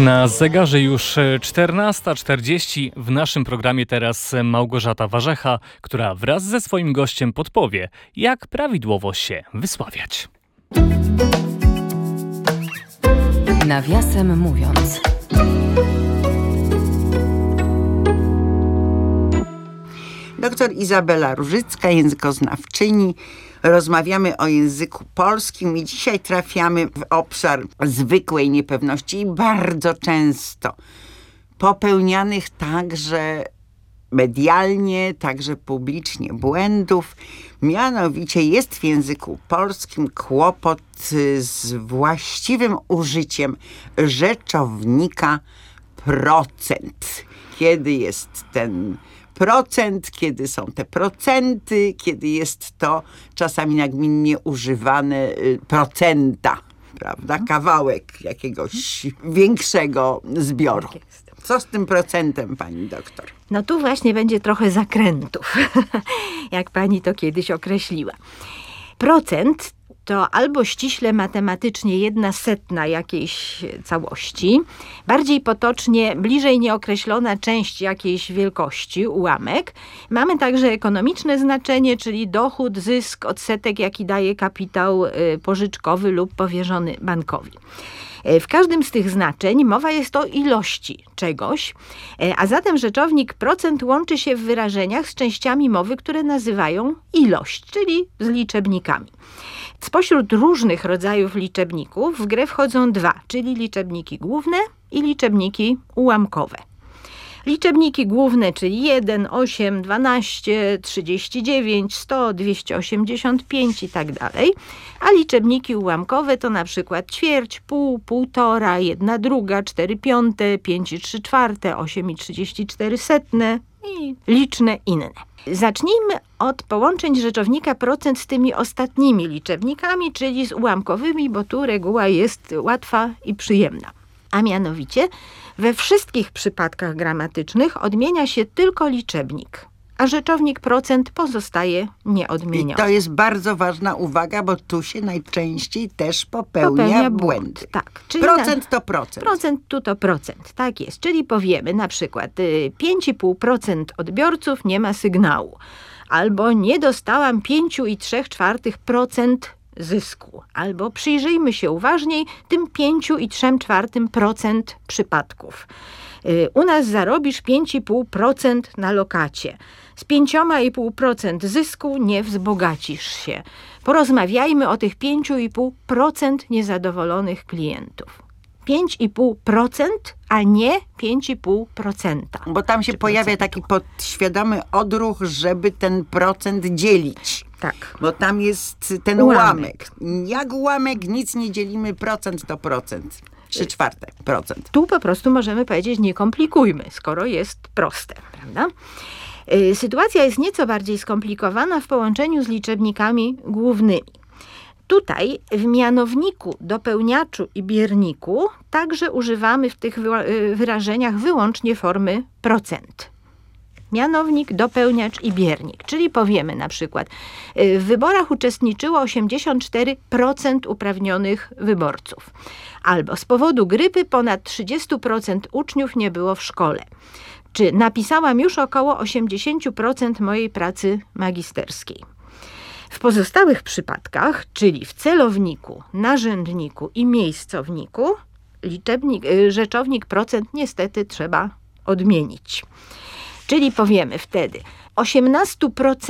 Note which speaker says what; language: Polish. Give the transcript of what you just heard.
Speaker 1: Na zegarze już 14:40. W naszym programie teraz Małgorzata Warzecha, która wraz ze swoim gościem podpowie, jak prawidłowo się wysławiać.
Speaker 2: Nawiasem mówiąc.
Speaker 3: Doktor Izabela Różycka, językoznawczyni. Rozmawiamy o języku polskim i dzisiaj trafiamy w obszar zwykłej niepewności i bardzo często popełnianych także medialnie, także publicznie błędów. Mianowicie jest w języku polskim kłopot z właściwym użyciem rzeczownika procent. Kiedy jest ten procent, kiedy są te procenty, kiedy jest to czasami nagminnie używane procenta, prawda? Kawałek jakiegoś większego zbioru. Co z tym procentem, pani doktor?
Speaker 4: No tu właśnie będzie trochę zakrętów, jak pani to kiedyś określiła. Procent to albo ściśle matematycznie 1/100 jakiejś całości, bardziej potocznie bliżej nieokreślona część jakiejś wielkości, ułamek. Mamy także ekonomiczne znaczenie, czyli dochód, zysk, odsetek, jaki daje kapitał pożyczkowy lub powierzony bankowi. W każdym z tych znaczeń mowa jest o ilości czegoś, a zatem rzeczownik procent łączy się w wyrażeniach z częściami mowy, które nazywają ilość, czyli z liczebnikami. Spośród różnych rodzajów liczebników w grę wchodzą dwa, czyli liczebniki główne i liczebniki ułamkowe. Liczebniki główne, czyli 1, 8, 12, 39, 100, 285 i tak dalej, a liczebniki ułamkowe to na przykład ćwierć, pół, półtora, 1/2, 4/5, 5,3/4, 8,34 i liczne inne. Zacznijmy od połączeń rzeczownika procent z tymi ostatnimi liczebnikami, czyli z ułamkowymi, bo tu reguła jest łatwa i przyjemna. A mianowicie we wszystkich przypadkach gramatycznych odmienia się tylko liczebnik, a rzeczownik procent pozostaje nieodmieniony.
Speaker 3: I to jest bardzo ważna uwaga, bo tu się najczęściej też popełnia błędy.
Speaker 4: Tak. Czyli
Speaker 3: procent to procent.
Speaker 4: Procent tu to procent, tak jest. Czyli powiemy na przykład 5,5% odbiorców nie ma sygnału. Albo nie dostałam 5,3% zysku. Albo przyjrzyjmy się uważniej tym 5,3% przypadków. U nas zarobisz 5,5% na lokacie. Z 5,5% zysku nie wzbogacisz się. Porozmawiajmy o tych 5,5% niezadowolonych klientów. 5,5%, a nie 5,5%.
Speaker 3: Bo tam się pojawia taki podświadomy odruch, żeby ten procent dzielić.
Speaker 4: Tak.
Speaker 3: Bo tam jest ten ułamek. Jak ułamek, nic nie dzielimy, procent to procent. 3/4%.
Speaker 4: Tu po prostu możemy powiedzieć, nie komplikujmy, skoro jest proste, prawda? Sytuacja jest nieco bardziej skomplikowana w połączeniu z liczebnikami głównymi. Tutaj w mianowniku, dopełniaczu i bierniku także używamy w tych wyrażeniach wyłącznie formy procent. Mianownik, dopełniacz i biernik. Czyli powiemy na przykład, w wyborach uczestniczyło 84% uprawnionych wyborców. Albo z powodu grypy ponad 30% uczniów nie było w szkole. Czy napisałam już około 80% mojej pracy magisterskiej. W pozostałych przypadkach, czyli w celowniku, narzędniku i miejscowniku, rzeczownik procent niestety trzeba odmienić. Czyli powiemy wtedy 18%